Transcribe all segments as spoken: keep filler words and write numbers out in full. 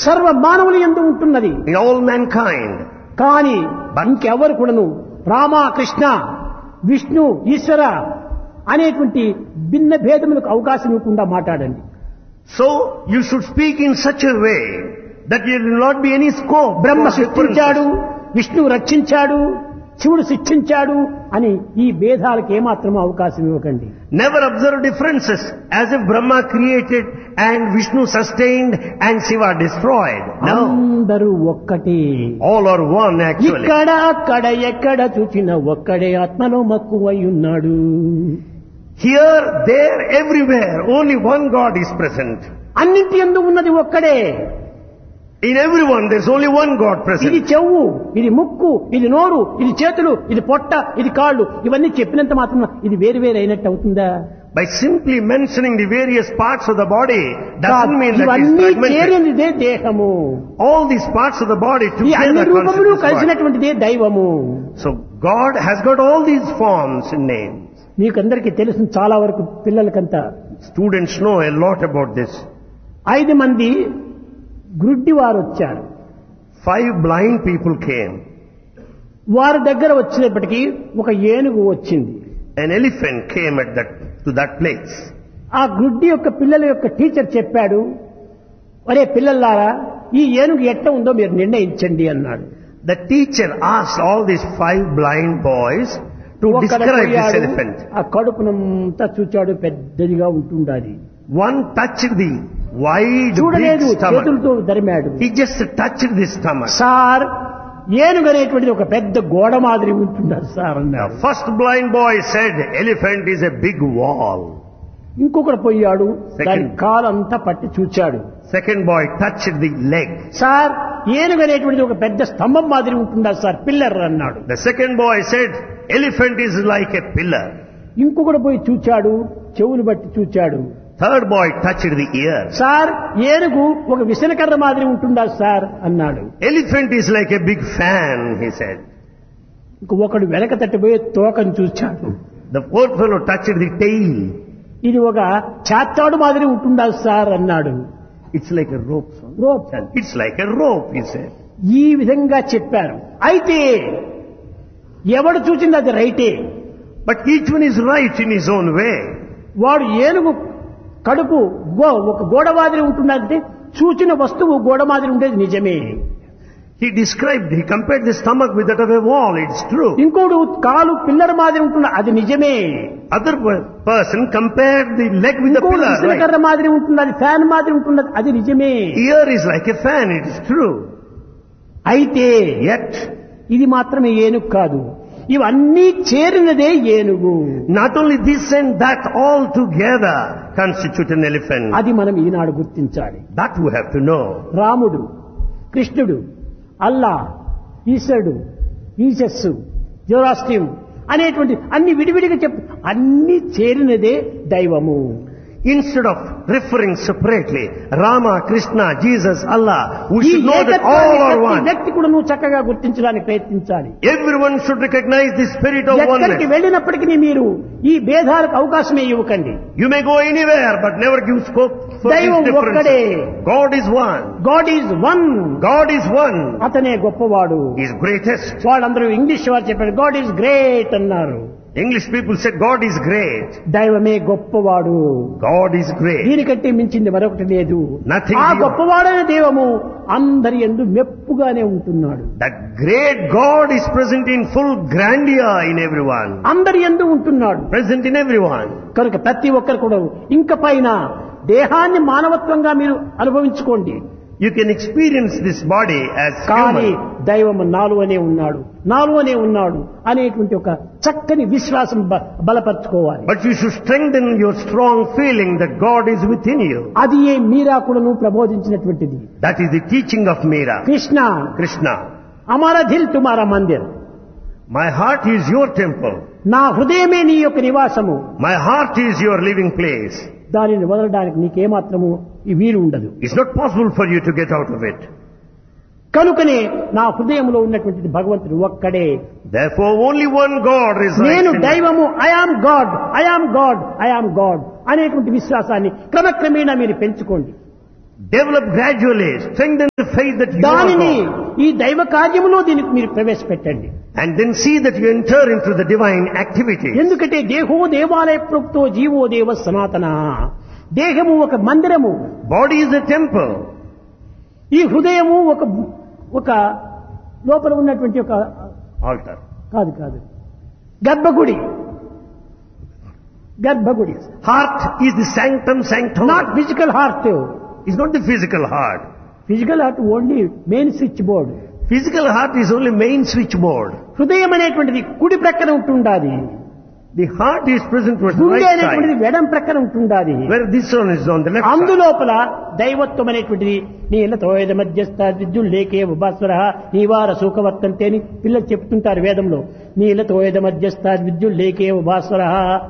సర్వ మానవులు యందు ఉంటున్నది. in all mankind. కానీ ఇంకెవరు కూడాను రామ కృష్ణ విష్ణు ఈశ్వర అనేటువంటి భిన్న భేదములకు అవకాశం ఇవ్వకుండా మాట్లాడండి. So you should speak in such a way that there will not be any scope. Brahma for సృష్టించాడు, differences. విష్ణువు రక్షించాడు, శివుడు శిక్షించాడు అని ఈ భేదాలకు ఏమాత్రం అవకాశం ఇవ్వకండి. Never observe differences as if Brahma created and Vishnu sustained and Shiva destroyed. No. అందరూ ఒక్కటే. All are one actually. ఇక్కడ అక్కడ ఎక్కడ చూచిన ఒక్కడే ఆత్మలో మక్కువై ఉన్నాడు. Here, there, everywhere, only one God is present. అన్నింటి యందు ఉన్నది ఒక్కడే. In everyone, there's only one God ఇది present. చెవు, ఇది ముక్కు, ఇది నోరు, ఇది చేతులు, ఇది పొట్ట, ఇది కాళ్ళు, ఇవన్నీ చెప్పినంత మాత్రం ఇది వేరు వేరు అయినట్టు అవుతుందా? By simply mentioning the various parts of the body doesn't mean that it's ఇవన్నీ fragmented. చేరినదే దేహము. All these parts of the body ఈ అన్ని together రూపములు constitute this body. కలిసినటువంటిదే దైవము. So God has got all these forms and names. మీకందరికీ తెలుసు చాలా వరకు పిల్లలకంతా. Students know a lot about this. ఐదు మంది గ్రుడ్డి వారు వచ్చారు. Five blind people came. వారి దగ్గర వచ్చినప్పటికీ ఒక ఏనుగు వచ్చింది. An elephant came at that to that place. ఆ గ్రుడ్డి యొక్క పిల్లల యొక్క టీచర్ చెప్పాడు, ఒరే పిల్లలారా ఈ ఏనుగు ఎట్ట ఉందో మీరు నిర్ణయించండి అన్నాడు. The teacher asked all these five blind boys to ఒక్కడ describe this పోయాడు, elephant. ఆ కడుపునంతా చూచాడు, పెద్దదిగా ఉంటుండాలి. One touched the wide చూడలేదు, big stomach. చేతులతో ధరిమాడు. He just touched the stomach. Sir ఏనుగు అనేటువంటిది ఒక పెద్ద గోడ మాదిరి ఉంటున్నారు సార్ The అన్నారు. first blind boy said elephant is a big wall. ఇంకొకడు పోయాడు, Second. దాని కాలు అంతా పట్టి చూచాడు. Second boy touched the leg. Sir ఏనుగు అనేటువంటిది ఒక పెద్ద స్తంభం మాదిరి ఉంటుందా సార్, పిల్లర్ అన్నాడు. The second boy said elephant is like a pillar. ఇంకొకడు పోయి చూచాడు, చెవులు బట్టి చూచాడు. Third boy touched the ear. Sir ఏనుగు ఒక విసనకర్ర మాదిరి ఉంటుందా సార్ అన్నాడు. Elephant is like a big fan, he said. ఇంకొకడు వెనక తట్టిపోయి తోకను చూచాడు. The fourth fellow touched the tail. ఇది ఒక చాత్తాడు మాదిరి ఉంటుందా సార్ అన్నాడు. It's like a rope. son. Rope. It's like a rope, he said. ఈ విధంగా చెప్పారు. అయితే ఎవడు చూసింది అది రైటే. But each one is right in his own way. వాడు ఏనుగు కడుపు గో ఒక గోడ మాదిరి ఉంటుందంటే చూచిన వస్తువు గోడ మాదిరి ఉండేది నిజమే. He described, he compared the stomach with that of a wall. It's true. ఇంకోడు కాలు పిల్లర్ మాదిరి ఉంటున్న అది నిజమే. Other per- person compared the leg with the ఇంకోడు pillar. Right? విసనకర్ర మాదిరి ఉంటున్నది, ఫ్యాన్ మాదిరి ఉంటున్నది అది నిజమే. Ear is like a fan. It is true. అయితే Yet, ఇది మాత్రమే ఏనుగు కాదు, ఇవన్నీ చేరినదే ఏనుగు. not only this and that all together constitute an elephant. అది మనం ఈనాడు గుర్తించాలి. That we have to know. రాముడు, కృష్ణుడు, అల్లా, ఈశ్వరుడు, ఈశస్సు, జోరాస్ట్రియం అనేటువంటి అన్ని విడివిడిగా చెప్పు, అన్ని చేరినదే దైవము. Instead of referring separately, Rama, Krishna, Jesus, Allah, we ఈ should know that all ఏకత్వాన్ని are ప్రతి one. వ్యక్తి కూడా నువ్వు చక్కగా గుర్తించడానికి ప్రయత్నించాలి. Everyone should recognize the spirit of ఎక్కడికి oneness. వెళ్ళినప్పటికీ మీరు ఈ భేదాలకు అవకాశమే ఇవ్వకండి. You may go anywhere, but never give scope for these దైవం ఒక్కడే. differences. God is one. God is one. God is one. అతనే గొప్పవాడు. He is greatest. వాళ్ళందరూ ఇంగ్లీష్ వారు చెప్పారు గాడ్ ఈజ్ గ్రేట్ అన్నారు. English people said God is great. దైవమే గొప్పవాడు. God is great. దీనికంటే మించింది మరొకటి లేదు. Nothing ఆ beyond. గొప్పవాడైన దైవము అందరి యందు మెప్పుగానే ఉంటున్నాడు. That great God is present in full grandeur in everyone. అందరి యందు ఉంటున్నాడు. Present in everyone. కనుక ప్రతి ఒక్కరు కూడా ఇంక పైన దేహాన్ని మానవత్వంగా మీరు అనుభవించుకోండి. You can experience this body as కానీ human. దైవము నాలువనే ఉన్నాడు, నాలువనే ఉన్నాడు అనేటువంటి ఒక చక్కని విశ్వాసం బ- బలపరచుకోవాలి. But you should strengthen your strong feeling that God is within you. అది ఏ మీరా కూడాను ప్రబోధించినటువంటిది. That is the teaching of Meera. Krishna Krishna, అమారా Dil తుమారా Mandir, my heart is your temple. నా హృదయమే నీ యొక్క నివాసము. My heart is your living place. దానిని వదలడానికి నీకేమాత్రము ఈ వీలు ఉండదు. It's not possible for you to get out of it. కనుకనే నా హృదయంలో ఉన్నటువంటిది భగవంతుడు ఒక్కడే. Therefore, only one God resides నేను in you. దైవము, I am God, I am God, I am God అనేటువంటి విశ్వాసాన్ని క్రమక్రమేణా మీరు పెంచుకోండి. Develop gradually, strengthen the faith that you are దానిని God. ఈ దైవ కార్యములో దీనికి మీరు ప్రవేశపెట్టండి. And then see that you enter into the divine activity. ఎందుకంటే దేహో దేవాలయ ప్రోక్తో జీవో దేవ సనాతన. దేహము ఒక మందిరము, Body is a temple. ఈ హృదయము ఒక ఒక లోపల ఉన్నటువంటి ఒక Altar. కాదు కాదు గర్భగుడి. గర్భగుడి Heart is the sanctum sanctorum. Not physical heart. It's not the physical heart. Physical heart only main switch board. Physical heart is only main switchboard. హృదయం అనేటువంటిది కుడి ప్రక్కన ఉంటుండాది. The heart is present towards the గుండె right అనేటువంటిది side, వెడం ప్రక్కన ఉంటుండాది. where this one is on the left side. అందులోపల దైవత్వం అనేటువంటిది నీలతోయద మధ్యస్థ విద్యుల్లేకే ఉపాస్వర నీవార సూకవర్తంతే అని పిల్లలు చెప్తుంటారు వేదంలో. నీలతోయద మధ్యస్థ విద్యుల్లేకే ఉపాస్వర.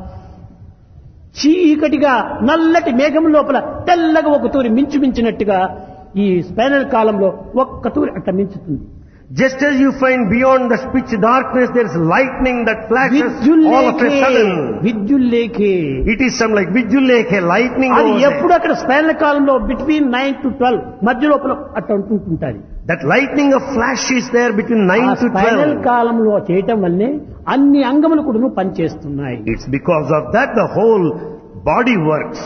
చీకటిగా నల్లటి మేఘం లోపల తెల్లగా ఒక తూరి మించు మించినట్టుగా ఈ స్పైనల్ కాలంలో ఒక్క తూరి అట్లా మించుతుంది. Just as you find beyond the pitch darkness there is lightning that flashes all of a sudden. విద్యుల్లేకే It is some like Vijuleke, lightning అది over ఎప్పుడు there. అక్కడ స్పైనల్ కాలంలో బిట్వీన్ నైన్ టు ట్వెల్వ్ మధ్య లోపల అట్లా ఉంటుంటుంది. That lightning of flash is there between ఆ nine to spinal twelve. కాలంలో చేయటం వల్లే అన్ని అంగములు కూడా పనిచేస్తున్నాయి. It's because of that the whole body works.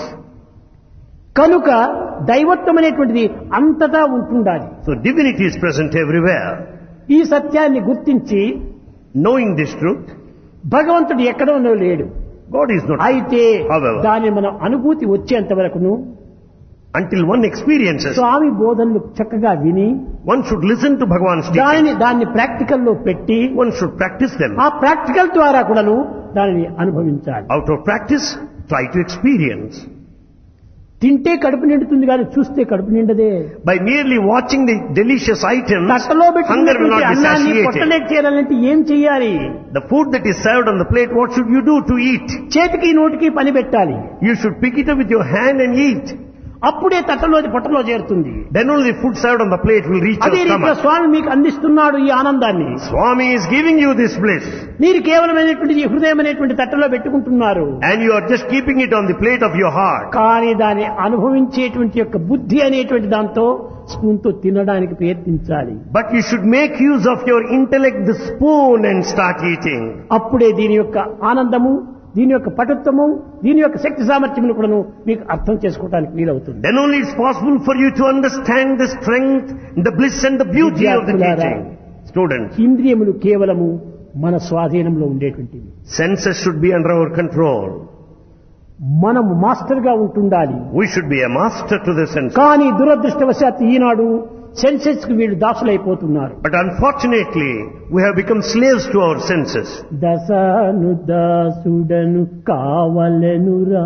కనుక దైవత్వం అనేటువంటిది అంతటా ఉంటుండాలి. So divinity is present everywhere. ఈ సత్యాన్ని గుర్తించి Knowing this truth, భగవంతుడు ఎక్కడో లేడు. God is not. అయితే However, దాని మనం అనుభూతి వచ్చేంత వరకును until one experiences, స్వామి బోధనలు చక్కగా విని one should listen to Bhagavan's teaching. దానిని దాన్ని ప్రాక్టికల్ లో పెట్టి One should practice them. ఆ ప్రాక్టికల్ ద్వారా కూడాను దానిని అనుభవించాలి. Out of practice, try to experience. తింటే కడుపు నిండుతుంది కానీ చూస్తే కడుపు నిండదే. By merely watching the delicious items, తట్టలో hunger will పెట్టుకున్నటువంటి not be అన్నాన్ని satiated. పొట్టలేక చేయాలంటే ఏం చెయ్యాలి? The food that is served on the plate, what should you do to eat? చేతికి నోటికి పని పెట్టాలి. You should pick it up with your hand and eat. అప్పుడే తట్టలోది పొట్టలో చేరుతుంది. Then only the food served on the plate will reach అదే your రీతిలో stomach. స్వామి మీకు అందిస్తున్నాడు ఈ ఆనందాన్ని. Swami is giving you this bliss. మీరు కేవలమైనటువంటి ఈ హృదయం అనేటువంటి తట్టలో పెట్టుకుంటున్నారు. And you are just keeping it on the plate of your heart. కానీ దాన్ని అనుభవించేటువంటి యొక్క బుద్ధి అనేటువంటి దాంతో స్పూన్ తో తినడానికి ప్రయత్నించాలి. But you should make use of your intellect, the spoon, and start eating. అప్పుడే దీని యొక్క ఆనందము, దీని యొక్క పటుత్వము, దీని యొక్క శక్తి సామర్థ్యమును కూడా మీకు అర్థం చేసుకోవడానికి వీలవుతుంది. Then only it's possible for you to understand the strength, the bliss and the beauty of the విద్యార్థులారా, teaching. Students, ఇంద్రియములు కేవలము మన స్వాధీనంలో ఉండేటువంటివి. senses should be under our control. మనము మాస్టర్ గా ఉంటుండాలి. We should be a master to the senses. కానీ దురదృష్టవశాత్తు ఈనాడు సెన్సెస్ కి వీళ్ళు దాసులైపోతున్నారు. But unfortunately, we have become slaves to our senses. దశను దాసుడను కావలెనురా,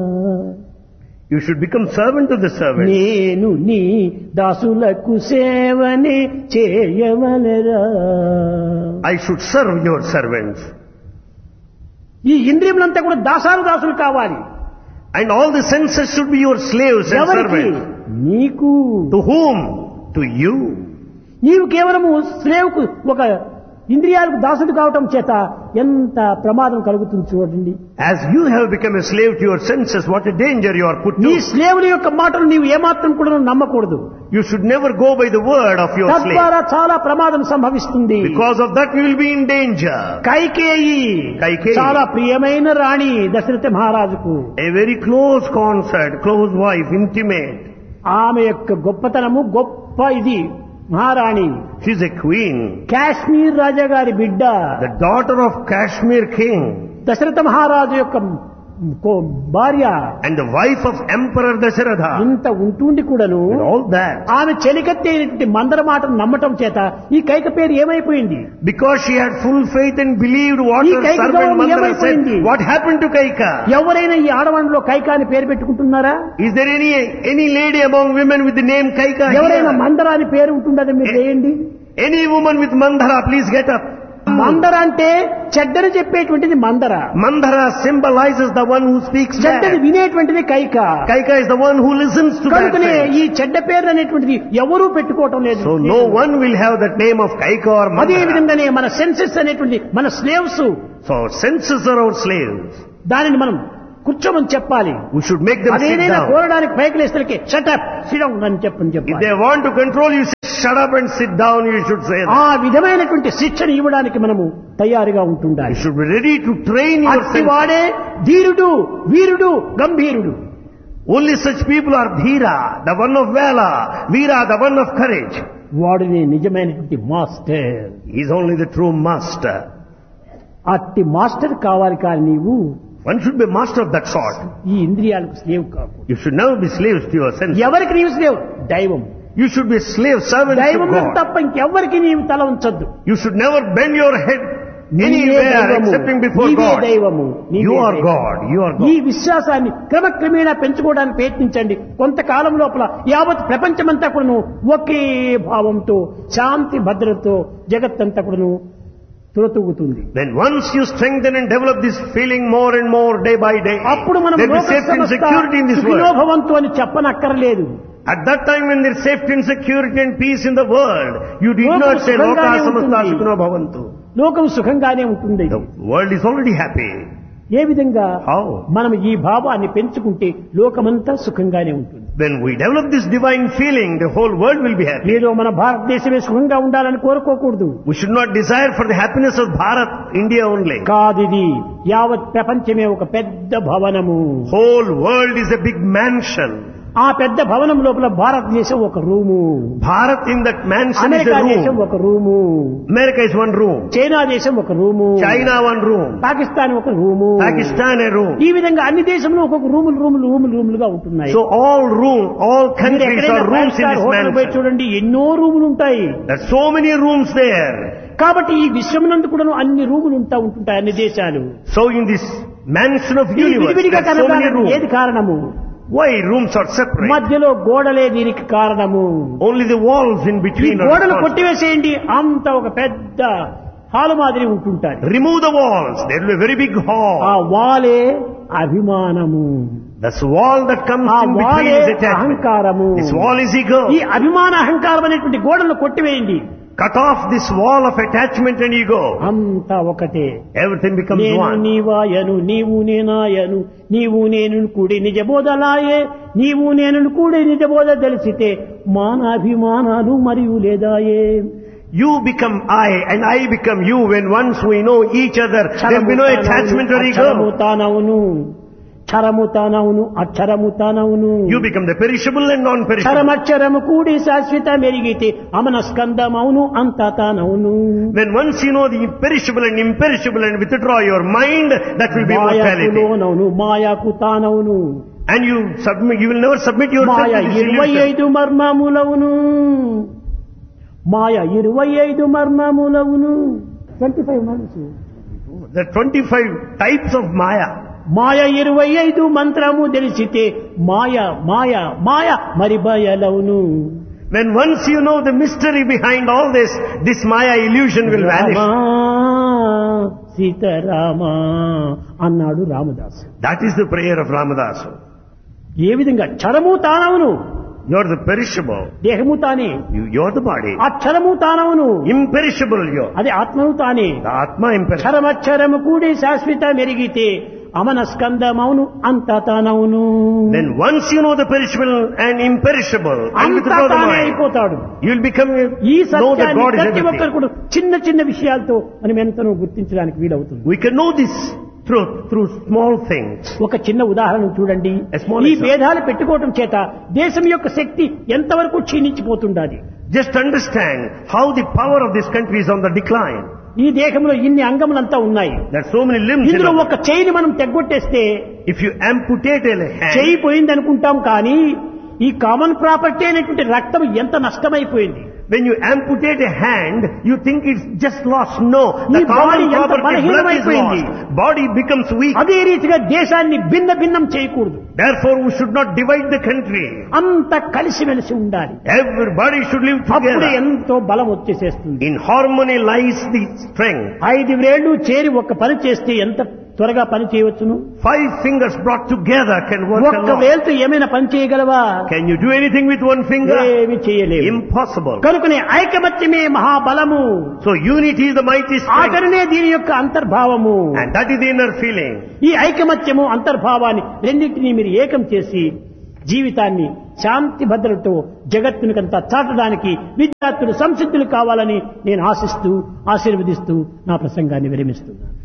You should become servant to the servant. నేను నీ దాసులకు సేవనే చేయవలెరా. I should serve your servants. ఈ ఇంద్రియములంతా కూడా దాసాలు దాసులు కావాలి. And all the senses should be your slaves and ఎవరికి? servants. నీకు. To whom? To you. నీవు కేవలము స్లేవ్కు ఒక ఇంద్రియాలకు దాసుడు కావటం చేత ఎంత ప్రమాదం కలుగుతుంది చూడండి. As you have become a slave to your senses, what a danger you are put నీ to. స్లేవుల యొక్క మాటలు నీవు ఏమాత్రం కూడా నమ్మకూడదు. You should never go by the word of your slave. తద్వారా చాలా ప్రమాదం సంభవిస్తుంది. Because of that you will be in danger. Kaikeyi Kaikeyi. చాలా ప్రియమైన రాణి దశరథ మహారాజుకు. A very close consort, close wife, intimate. ఆమె యొక్క గొప్పతనము గొప్ప ఇది మహారాణి. She is a queen. Kashmir రాజా గారి బిడ్డ. The daughter of Kashmir king. Dasharatha మహారాజు యొక్క కో- భార్య. And the wife of Emperor Dasharatha. ఇంత ఉంటుండి కూడాను And all that. ఆమె చెలికత్తి అయినటువంటి మందర మాటను నమ్మటం చేత ఈ కైక పేరు ఏమైపోయింది? Because she had full faith and believed what ఈ her కైక servant గౌరవం Mandara ఏమైపోయింది? said. What happened to Kaika? ఎవరైనా ఈ ఆడవాళ్ళలో కైక అని పేరు పెట్టుకుంటున్నారా? Is there any any lady among women with the name Kaika ఎవరైనా here? మందర అని పేరు ఉంటుందని మీరు చేయండి. Any woman with Mandara, please get up. మందర అంటే చెడ్డని చెప్పేటువంటిది మందర. Mandara symbolizes the one who speaks చెడ్డని bad. వినేటువంటిది Kaika. Kaika is the one who listens to that కనుకనే thing. ఈ చెడ్డ పేరు అనేటువంటిది ఎవరూ పెట్టుకోవటం లేదు. So no one will have that name of Kaika or అదే Mandara. విధంగానే మన సెన్సెస్ అనేటువంటి మన slaves So our senses are our slaves. దానిని మనం కూర్చోమని చెప్పాలి. We should make them sit అదేనైనా down. కోరడానికి పైకి లేస్తే షటప్ సిడౌన్ అని చెప్పని If చెప్పాలి. they want to control you, say, shut up and sit down, you should say that. ఆ విధమైనటువంటి శిక్షణ ఇవ్వడానికి మనము తయారుగా ఉంటుండాలి. You should be ready to train yourself. అట్టివాడే ధీరుడు, వీరుడు, గంభీరుడు. Only such people are Dhira, the one of valor, Veera, the one of courage. వాడిని నిజమైనటువంటి master. He is only the true master. అట్టి మాస్టర్ కావాలి కానీ నీవు One should be master of that sort. ఈ ఇంద్రియాలకు slave కాకు. You should never be slaves to your senses. ఎవరికి నీవు స్లేవ్? దైవం. You should be slave servants to దైవం God. తప్ప ఇంకెవ్వరికి నీవు తల ఉంచొద్దు. You should never bend your head anywhere excepting before నీవే God. దైవము. నీవే You are దైవం. God. You are ఈ God. విశ్వాసాన్ని క్రమక్రమేణా పెంచుకోవడానికి ప్రయత్నించండి. కొంతకాలం లోపల యావత్ ప్రపంచమంతా కూడాను ఒకే భావంతో శాంతి భద్రతతో జగత్తంతా కూడాను తులతూగుతుంది. Then once you strengthen and develop this feeling more and more day by day, అప్పుడు మనం there will be లోక safety and సమస్త security in this world. Sukhinobhavantu అని చెప్పనక్కర్లేదు. At that time when there is safety and security and peace in the world, you did లోకం not say Loka సుఖంగానే Samasta ఉంటుంది. Sukhino Bhavantu. లోకం సుఖంగానే ఉంటుంది. The world is already happy. ఏ విధంగా How? మనం ఈ భావాన్ని పెంచుకుంటే లోకమంతా సుఖంగానే ఉంటుంది. When we develop this divine feeling, the whole world will be happy. ఏదో మన భారతదేశమే సుఖంగా ఉండాలని కోరుకోకూడదు. We should not desire for the happiness of Bharat, India only. కాదిది యావత్ ప్రపంచమే ఒక పెద్ద భవనము. Whole world is a big mansion. ఆ పెద్ద భవనం లోపల భారతదేశం ఒక room, Bharat in that mansion is America a దేశం room. ఒక room, America is one room. China దేశం ఒక room, China one room. Pakistan ఒక రూము, Pakistan a room. ఈ విధంగా అన్ని దేశంలో ఒక్కొక్క రూములు రూములు రూములు రూములుగా ఉంటున్నాయి. So all room, all మీరు countries ఎక్కడైనా are five rooms in star this hotel పోయి mansion. చూడండి, ఎన్నో రూములు ఉంటాయి. There are so many rooms there. కాబట్టి ఈ విశ్వమునందు కూడా అన్ని రూములు ఉంటా ఉంటుంటాయి అన్ని దేశాలు. So in this mansion of ఈ universe, విడివిడిగా there are so many కనపడడానికి ఏది rooms. కారణము? Why rooms are separate? మధ్యలో గోడలే దీనికి కారణము. Only the walls in ఈ between are గోడలు responsible. కొట్టివేసేయండి, అంత ఒక పెద్ద హాలు మాదిరి ఉంటుంటాయి. Remove the walls. There will be a very big ఆ hall. వాలే అభిమానము, This wall that comes ఆ in between వాలే is attachment. అహంకారము. This wall is ego. ఈ అభిమాన అహంకారం అనేటువంటి గోడలను కొట్టివేయండి, Cut off this wall of attachment and ego. అంతా ఒకటే. Everything becomes నేను one. నీవాయను, నీవు నేనాయను, నీవు నేను కూడి నిజబోధలాయే, నీవు నేను కూడి నిజబోధ తెలిసితే మానాభిమానాలు మరియు లేదాయే. You become I and I become you when once we know each other. There will be no attachment or అక్షరము ego. తానవును, క్షరము తానవును, అక్షరము తానవును. You become the perishable and non-perishable. క్షరమక్షరము కూడి శాశ్వత మెరిగితే అమనస్కందమవును అంత తానవును. When once you know the perishable and imperishable and withdraw your mind, that will be mortality. మాయకులోనవును, మాయకు తానవును. And you submit, you will never submit yourself Maya to this ఇరవై illusion. ఐదు మర్మములవును, మాయ ఇరవై ఐదు మర్మములవును. Twenty five months There are twenty-five types of Maya. మాయ ఇరవై ఐదు మంత్రము తెలిసితే మాయ మాయ మాయ మరి బయలవును. When once you know the mystery behind all this, this Maya illusion will vanish. Rama Sitarama అన్నాడు Ramadasu. That is the prayer of Ramadas. ఏ విధంగా క్షరము తానవును, You are the perishable. దేహము తానే. You, you are the body. అక్షరము తానవును, Imperishable you are. అది ఆత్మను తానే. The Atma imperishable. క్షరమక్షరము కూడి శాశ్వత మెరిగితే అమనస్కందమవును అంత తానవును. Then once you know the perishable and imperishable, and అంత withdraw the తానే mind, అయిపోతాడు. you will become, ఈ know that సత్యాన్ని God is ప్రతి ఒక్కరు everything. కూడా చిన్న చిన్న విషయాలతో మనం ఎంతనో గుర్తించడానికి వీలవుతుంది. We can know this truth through small things. ఒక చిన్న ఉదాహరణ చూడండి. A small ఈ example. భేదాలు పెట్టుకోవటం చేత దేశం యొక్క శక్తి ఎంతవరకు క్షీణించిపోతుండాలి. Just understand how the power of this country is on the decline. ఈ దేశంలో ఇన్ని అంగములంతా ఉన్నాయి. There are so many limbs in ఇందులో it. ఒక చెయ్యిని మనం తెగ్గొట్టేస్తే If you amputate a hand, చెయ్యి పోయింది అనుకుంటాం, కానీ ఈ కామన్ ప్రాపర్టీ అనేటువంటి రక్తం ఎంత నష్టమైపోయింది. when you amputate a hand, you think it's just lost. No, ఈ the బాడీ common ఎంత property blood is బలహీనమైపోయింది. lost. Body becomes weak. అదే రీతిగా దేశాన్ని భిన్న భిన్నం చేయకూడదు. Therefore, we should not divide the country. అంత కలిసిమెలిసి ఉండాలి. Everybody should live అప్పుడు together. ఎంతో బలం వచ్చేసేస్తుంది. In harmony lies the strength. ఐదు వేళ్లు చేరి ఒక పని చేస్తే ఎంత త్వరగా పని చేయవచ్చును? Five fingers brought together can work ఒక్క alone. వేలుతో ఏమైనా పని చేయగలవా? Can you do anything with one finger? ఏమి చేయలేవు. Impossible. కనుకనే ఐకమత్యమే మహాబలము. So unity is the mighty strength. ఆఖరినే దీని యొక్క అంతర్భావము. And that is the inner feeling. ఈ ఐకమత్యము అంతర్భావాన్ని రెండింటినీ మీరు ఏకం చేసి జీవితాన్ని శాంతి భద్రతతో జగత్తునికంతా చాటడానికి విద్యార్థులు సంసిద్ధులు కావాలని నేను ఆశిస్తూ ఆశీర్వదిస్తూ నా ప్రసంగాన్ని విరమిస్తున్నాను.